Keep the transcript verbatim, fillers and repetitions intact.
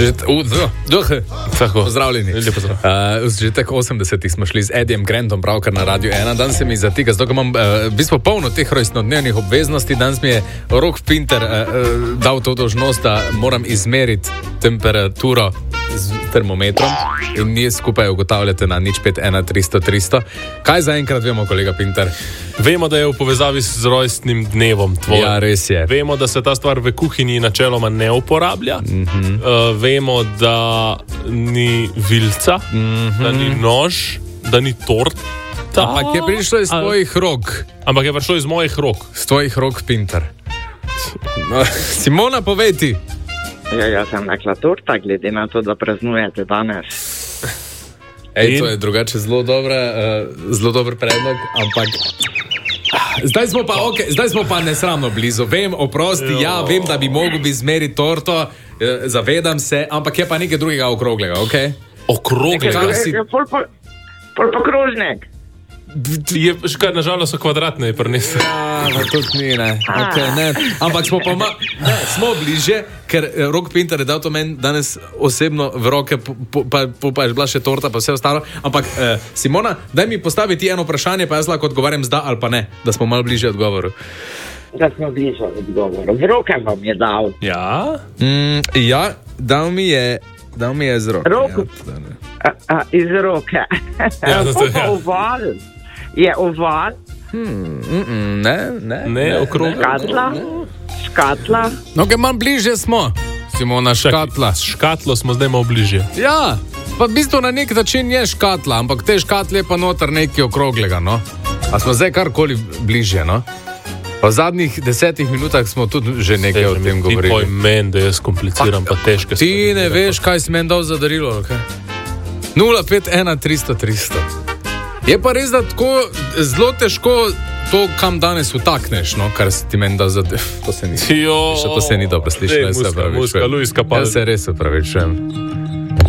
Pozdravljeni. V začetek osemdesetih smo šli z Edijem Grantom pravkar na Radio ena. Danes se mi zatika, zato imam uh, v bistvu polno teh rojstnodnevnih obveznosti. Danes mi je Rok Pinter uh, uh, dal to dolžnost, da moram izmeriti temperaturo z termometrom in mi skupaj ugotavljate na nič pet ena tristo tristo. Kaj zaenkrat vemo, kolega Pinter? Vemo, da je v povezavi z rojstnim dnevom tvojim. Ja, res je. Vemo, da se ta stvar v kuhinji načeloma ne uporablja. Mm-hmm. Uh, vemo, da ni vilca, mm-hmm. da ni nož, da ni tort. Ampak je prišlo iz tvojih rok. Ampak je prišlo iz mojih rok. Z tvojih rok, Pinter. No, Simona, povej ti. Ja, jaz sem rekla torta, glede na to, da praznujete danes. Ej, to je drugače zelo dobra, uh, zelo dober predlog, ampak zdaj smo pa, okay, zdaj smo pa nesramno blizu. Vem, oprosti, jo. ja, vem, da bi mogel bi izmeriti torto, uh, zavedam se, ampak je pa nekaj drugega okroglega, okej? Okay? Okroglega? Si... Pol, pol, pol pokrožnek. Je, škar, nažalost so kvadratne prinesli. Ja, tudi ni, ne. Okay, ne. Ampak smo pa ma... ne, smo bliže, ker Rok Pinter je dal to meni danes osebno v roke, pa, pa, pa je bila še torta, pa vse ostalo. Ampak, eh, Simona, daj mi postaviti eno vprašanje, pa jaz lahko odgovarjam zda ali pa ne, da smo malo bliže odgovoru. Da smo bliže odgovoru. V roke vam je dal. Ja? Mm, ja, dal mi je, dal mi je z roke. Roku? Ja, a, a, iz roke. Ja, da to je. Ja. Oval. Je oval? Hmm, mm, ne, ne. Ne, okrog. Škatla? Škatla? No, kaj manj bliže smo. Simona, škatla. S škatlo smo zdaj malo bliže. Ja, pa v bistvu na nek način je škatla, ampak te škatle je pa noter nekaj okroglega, no. A smo zdaj karkoli bliže, no. Pa v zadnjih desetih minutah smo tudi že nekaj o tem govorili. Ti poj men, da jaz kompliciram pa, pa težke stvari. Ti ne veš, kaj si meni dal za darilo, ok? nula pet ena tristo tristo. Je pa res, da tako zelo težko to, kam danes utakneš, no, kar si ti meni dal za... To se ni... Jo, še to se ni dobro slišalo. muska, muska, Luiska pa... Jaz se res opravičujem.